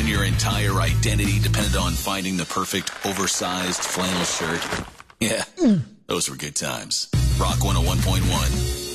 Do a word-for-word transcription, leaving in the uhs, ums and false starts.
When your entire identity depended on finding the perfect oversized flannel shirt. Yeah, those were good times. Rock one oh one point one.